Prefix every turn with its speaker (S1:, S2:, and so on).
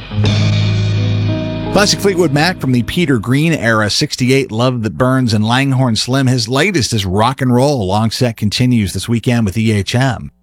S1: Classic Fleetwood Mac from the Peter Green era, 68, Love That Burns, and Langhorne Slim. His latest is Rock and Roll. Long set continues this weekend with EHM.